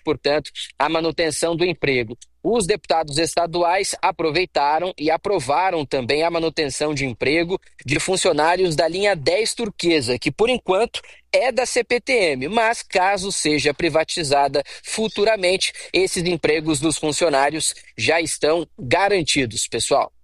portanto, a manutenção do emprego. Os deputados estaduais aproveitaram e aprovaram também a manutenção de emprego de funcionários da linha 10 Turquesa, que por enquanto é da CPTM, mas caso seja privatizada futuramente, esses empregos dos funcionários já estão garantidos, pessoal.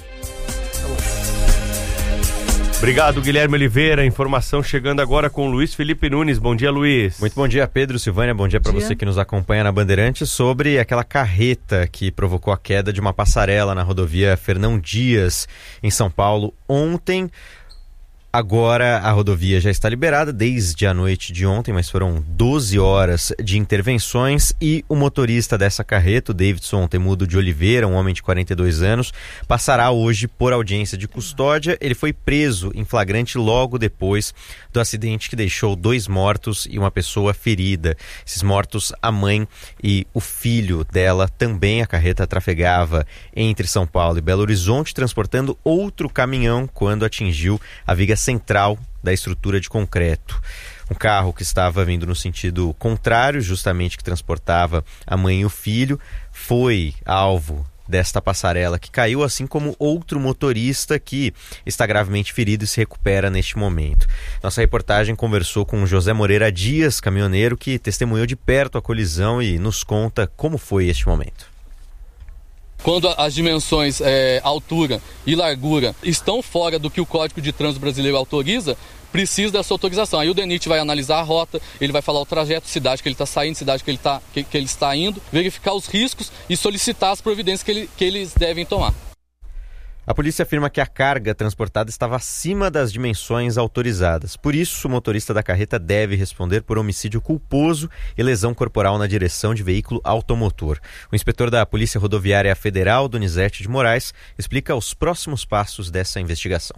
Obrigado, Guilherme Oliveira. Informação chegando agora com o Luiz Felipe Nunes. Bom dia, Luiz. Muito bom dia, Pedro, Silvânia. Bom dia para você que nos acompanha na Bandeirantes. Sobre aquela carreta que provocou a queda de uma passarela na rodovia Fernão Dias, em São Paulo, ontem. Agora a rodovia já está liberada desde a noite de ontem, mas foram 12 horas de intervenções e o motorista dessa carreta, o Davidson Temudo de Oliveira, um homem de 42 anos, passará hoje por audiência de custódia. Ele foi preso em flagrante logo depois do acidente que deixou 2 mortos e uma pessoa ferida. Esses mortos, a mãe e o filho dela. Também a carreta trafegava entre São Paulo e Belo Horizonte, transportando outro caminhão quando atingiu a viga central da estrutura de concreto. Um carro que estava vindo no sentido contrário, justamente que transportava a mãe e o filho, foi alvo desta passarela que caiu, assim como outro motorista que está gravemente ferido e se recupera neste momento. Nossa reportagem conversou com José Moreira Dias, caminhoneiro, que testemunhou de perto a colisão e nos conta como foi este momento. Quando as dimensões, altura e largura estão fora do que o Código de Trânsito Brasileiro autoriza, precisa dessa autorização. Aí o DENIT vai analisar a rota, ele vai falar o trajeto, cidade que ele está saindo, cidade que ele está indo, verificar os riscos e solicitar as providências que eles devem tomar. A polícia afirma que a carga transportada estava acima das dimensões autorizadas. Por isso, o motorista da carreta deve responder por homicídio culposo e lesão corporal na direção de veículo automotor. O inspetor da Polícia Rodoviária Federal, Donizete de Moraes, explica os próximos passos dessa investigação.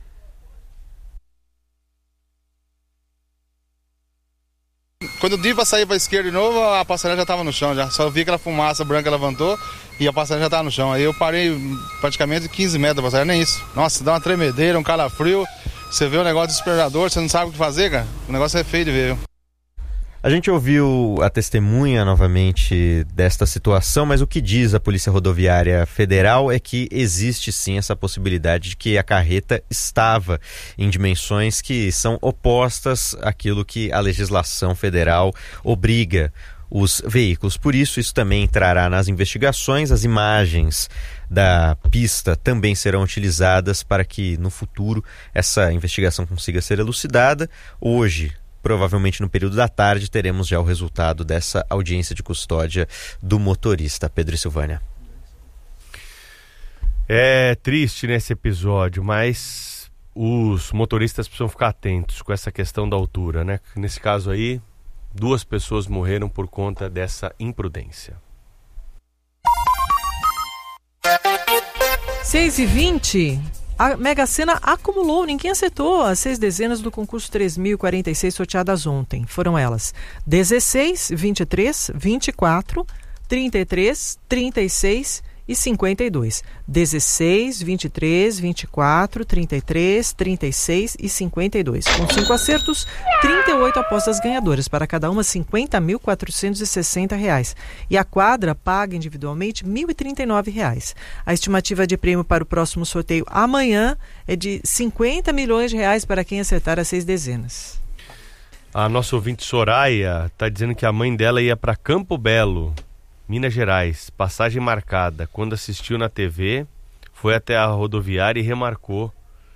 Quando eu dei para sair para a esquerda de novo, a passarela já estava no chão. Só vi aquela fumaça branca levantou e a passarela já estava no chão. Aí eu parei praticamente 15 metros da passarela, nem isso. Nossa, dá uma tremedeira, um calafrio. Você vê o negócio desesperador, você não sabe o que fazer, cara. O negócio é feio de ver. A gente ouviu a testemunha novamente desta situação, mas o que diz a Polícia Rodoviária Federal é que existe sim essa possibilidade de que a carreta estava em dimensões que são opostas àquilo que a legislação federal obriga os veículos. Por isso também entrará nas investigações. As imagens da pista também serão utilizadas para que no futuro essa investigação consiga ser elucidada. Hoje, provavelmente no período da tarde, teremos já o resultado dessa audiência de custódia do motorista. Pedro e Silvânia. É triste nesse episódio, mas os motoristas precisam ficar atentos com essa questão da altura, né? Nesse caso aí, 2 pessoas morreram por conta dessa imprudência. 6h20. A Mega Sena acumulou, ninguém acertou as 6 dezenas do concurso 3.046 sorteadas ontem. Foram elas 16, 23, 24, 33, 36 e 52. 16, 23, 24, 33, 36 e 52. Com 5 acertos, 38 apostas ganhadoras, para cada uma R$ 50.460. E a quadra paga individualmente R$ 1.039. A estimativa de prêmio para o próximo sorteio amanhã é de R$ 50 milhões para quem acertar as 6 dezenas. A nossa ouvinte Soraya está dizendo que a mãe dela ia para Campo Belo, Minas Gerais, passagem marcada. Quando assistiu na TV, foi até a rodoviária e remarcou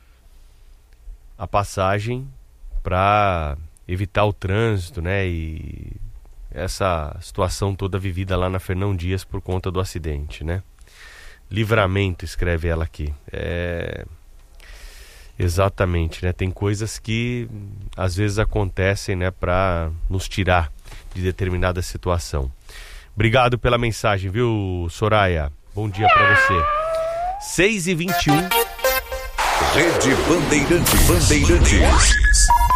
a passagem para evitar o trânsito, né? E essa situação toda vivida lá na Fernão Dias por conta do acidente, né? Livramento, escreve ela aqui. Exatamente, né? Tem coisas que às vezes acontecem, né, para nos tirar de determinada situação. Obrigado pela mensagem, viu, Soraya? Bom dia pra você. 6h21. Rede Bandeirantes.